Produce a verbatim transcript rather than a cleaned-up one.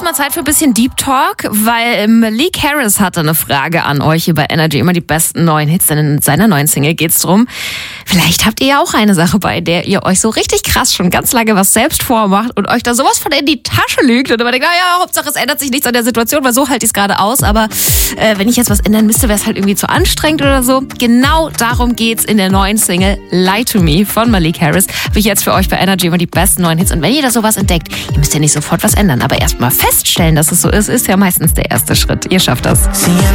jetzt mal Zeit für ein bisschen Deep Talk, weil Malik Harris hatte eine Frage an euch hier bei Energy, immer die besten neuen Hits, denn in seiner neuen Single geht's drum. Vielleicht habt ihr ja auch eine Sache, bei der ihr euch so richtig krass schon ganz lange was selbst vormacht und euch da sowas von in die Tasche lügt und immer denkt, naja, Hauptsache es ändert sich nichts an der Situation, weil so halte ich es gerade aus, aber äh, wenn ich jetzt was ändern müsste, wäre es halt irgendwie zu anstrengend oder so. Genau darum geht's in der neuen Single Lie to Me von Malik Harris. Habe ich jetzt für euch bei Energy immer die besten neuen Hits und wenn ihr da sowas entdeckt, ihr müsst ja nicht sofort was ändern, aber erstmal feststellen, dass es so ist, ist ja meistens der erste Schritt. Ihr schafft das.